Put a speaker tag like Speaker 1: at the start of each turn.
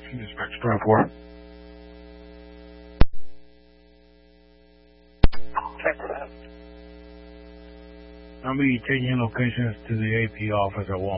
Speaker 1: Dispatch 24. I'll be taking your locations to the AP office at 1.